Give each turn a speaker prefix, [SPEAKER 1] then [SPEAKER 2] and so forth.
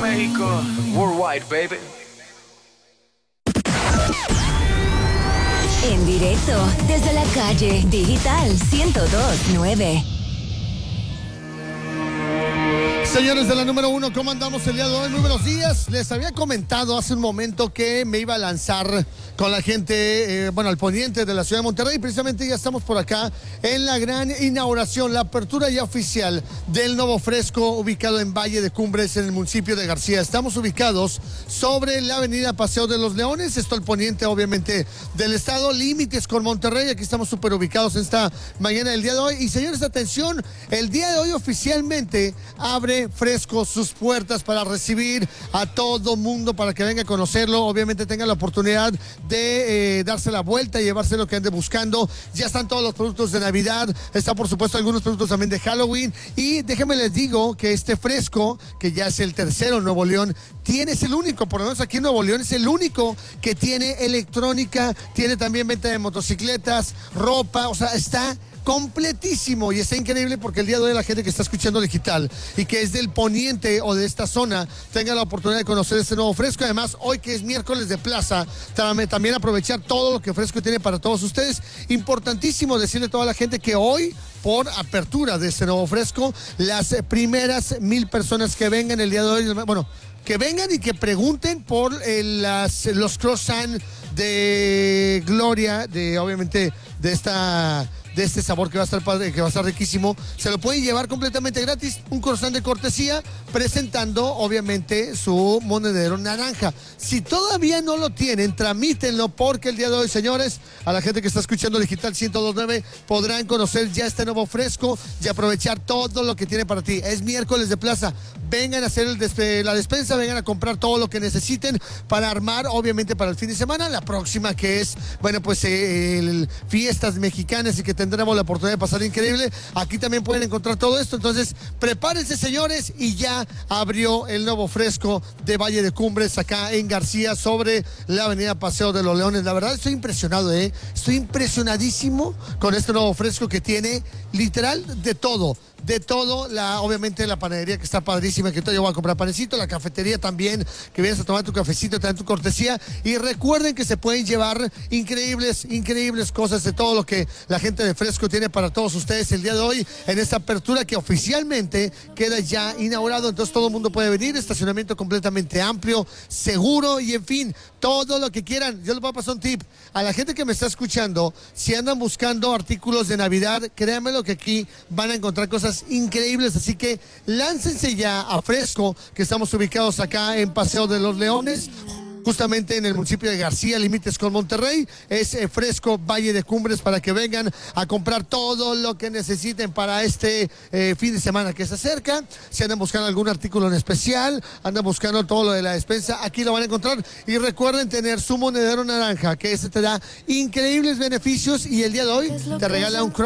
[SPEAKER 1] México, worldwide, baby.
[SPEAKER 2] En directo desde la calle Digital 102.9.
[SPEAKER 3] Señores de la número 1, ¿cómo andamos el día de hoy? Muy buenos días. Les había comentado hace un momento que me iba a lanzar con la gente, al poniente de la ciudad de Monterrey. Precisamente ya estamos por acá en la gran inauguración, la apertura ya oficial del Nuevo Fresco, ubicado en Valle de Cumbres, en el municipio de García. Estamos ubicados sobre la avenida Paseo de los Leones, esto al poniente, obviamente, del estado, límites con Monterrey. Aquí estamos súper ubicados en esta mañana del día de hoy. Y señores, atención, el día de hoy oficialmente abre Fresco sus puertas para recibir a todo mundo, para que venga a conocerlo. Obviamente tengan la oportunidad de darse la vuelta y llevarse lo que ande buscando. Ya están todos los productos de Navidad, están por supuesto algunos productos también de Halloween. Y déjenme les digo que este Fresco, que ya es el tercero en Nuevo León, es el único, por lo menos aquí en Nuevo León, es el único que tiene electrónica, tiene también venta de motocicletas, ropa, o sea, está completísimo y está increíble porque el día de hoy la gente que está escuchando digital y que es del poniente o de esta zona tenga la oportunidad de conocer este Nuevo Fresco. Además, hoy que es miércoles de plaza, también aprovechar todo lo que Fresco tiene para todos ustedes. Importantísimo decirle a toda la gente que hoy, por apertura de este Nuevo Fresco, las primeras 1,000 personas que vengan el día de hoy, que vengan y que pregunten por los croissants de Gloria, obviamente de este sabor que va a estar padre, que va a estar riquísimo. Se lo pueden llevar completamente gratis, un croissant de cortesía, presentando obviamente su monedero naranja. Si todavía no lo tienen, tramítenlo, porque el día de hoy, señores, a la gente que está escuchando Digital 102.9 podrán conocer ya este Nuevo Fresco y aprovechar todo lo que tiene para ti. Es miércoles de plaza, vengan a hacer la despensa, vengan a comprar todo lo que necesiten para armar, obviamente, para el fin de semana. La próxima, que es, fiestas mexicanas, y que tendremos la oportunidad de pasar increíble. Aquí también pueden encontrar todo esto. Entonces, prepárense, señores, y ya abrió el Nuevo Fresco de Valle de Cumbres, acá en García, sobre la avenida Paseo de los Leones. La verdad, estoy impresionado, estoy impresionadísimo con este Nuevo Fresco que tiene literal de todo. Obviamente la panadería, que está padrísima, que yo voy a comprar panecito, la cafetería también, que vienes a tomar tu cafecito, te dan tu cortesía. Y recuerden que se pueden llevar increíbles cosas de todo lo que la gente de Fresco tiene para todos ustedes el día de hoy, en esta apertura que oficialmente queda ya inaugurado. Entonces todo el mundo puede venir, estacionamiento completamente amplio, seguro, y en fin, todo lo que quieran. Yo les voy a pasar un tip a la gente que me está escuchando: si andan buscando artículos de Navidad, créanme lo que aquí van a encontrar cosas increíbles. Así que láncense ya a Fresco, que estamos ubicados acá en Paseo de los Leones, justamente en el municipio de García, límites con Monterrey. Es Fresco Valle de Cumbres, para que vengan a comprar todo lo que necesiten para este fin de semana que se acerca. Si andan buscando algún artículo en especial, andan buscando todo lo de la despensa, aquí lo van a encontrar. Y recuerden tener su monedero naranja, que te da increíbles beneficios, y el día de hoy te regala un